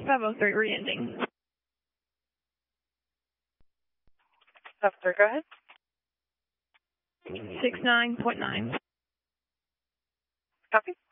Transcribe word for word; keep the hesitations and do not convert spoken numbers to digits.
five oh three, re-ending. Officer, go ahead. six nine point nine. Copy.